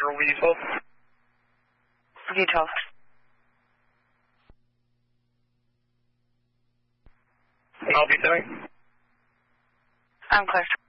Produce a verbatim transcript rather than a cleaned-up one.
for Weasel. Utah. I'll be doing. I'm clear.